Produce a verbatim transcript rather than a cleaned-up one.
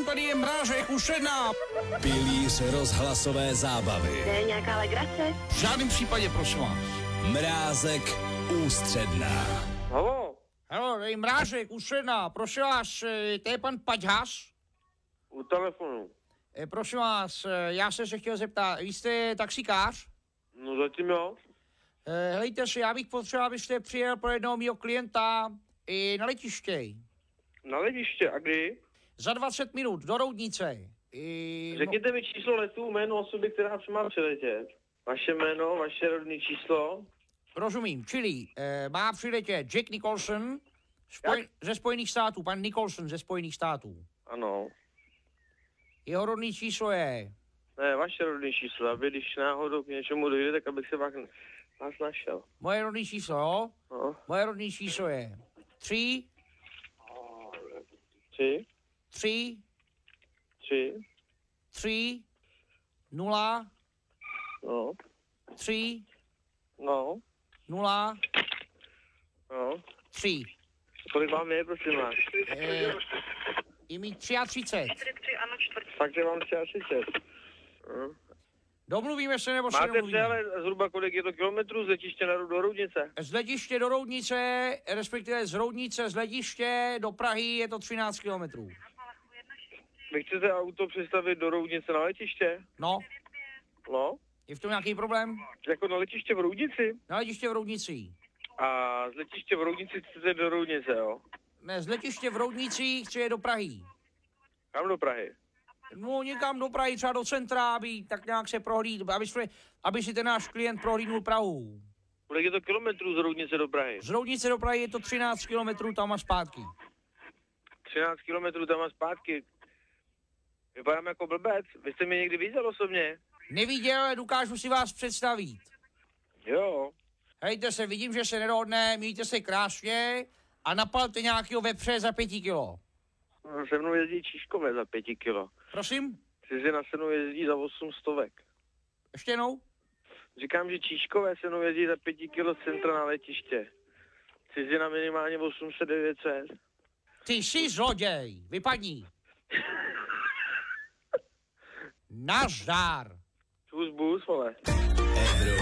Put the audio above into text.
tady je Mrážek, už jedna. Pilíř rozhlasové zábavy. To je nějaká legrace? V žádném případě, prosím vás. Mrázek ústředná. Halo, Halo, tady je Mrážek, už jedna. Prosím vás, eh, to je pan Paďhas? u telefonu. Eh, Prosím vás, eh, já jsem se chtěl zeptat, vy jste taxikář? No zatím jo. Eh, Helejte si, já bych potřeboval, abyste přijel pro jednoho mýho klienta i na letiště. Na letiště, a kdy? Za dvacet minut do Roudnice. I, Řekněte mi číslo letu, jméno osoby, která má přiletět. Vaše jméno, vaše rodné číslo. Rozumím, čili eh, má přiletět Jack Nicholson spoj, ze Spojených států, pan Nicholson ze Spojených států. Ano. Jeho rodný číslo je, Ne, vaše rodné číslo, aby když náhodou k něčemu dojde, tak abych se vás, vás našel. moje rodný číslo, jo? No. Moje rodný číslo je tři, Tři, tři, tři, tři, nula, no, tři, no, nula, no. tři. Kolik vám je, prosím vás? Eh, je mi třicet tři. Fakt je vám třicet. Hm. Domluvíme se nebo se Máte domluvíme? tři, ale zhruba kolik je to kilometrů z letiště na, do Roudnice? Z letiště do Roudnice, respektive z Roudnice z letiště do Prahy je to třináct kilometrů. Vy chcete auto přestavit do Roudnice na letiště? No, No, je v tom nějaký problém? jako na letiště v Roudnici? Na letiště v Roudnici. A z letiště v Roudnici chcete do Roudnice, jo? Ne, z letiště v Roudnici chci je do Prahy. Kam do Prahy? No někam do Prahy, třeba do centra, aby tak nějak se prohlíd, aby, jsme, aby si ten náš klient prohlídnul Prahu. Kolik je to kilometrů z Roudnice do Prahy? Z Roudnice do Prahy je to třináct kilometrů tam a zpátky. třináct kilometrů tam a zpátky. Vypadám jako blbec. Vy jste mě někdy viděl osobně? Neviděl, ale dokážu si vás představit. Jo. Hejte se, vidím, že se nedohodne, mějte se krásně a napalte nějakého vepře za pěti kilo. No, se mnou jezdí Číškové za pěti kilo. Prosím? Cizina se mnou jezdí za osm stovek. Ještě jednou? Říkám, že Číškové se mnou jezdí za pěti kilo z centra na letiště. Cizina minimálně osm set devět set. Ty jsi zloděj, vypadni. Nazdar. Čus bus, vole.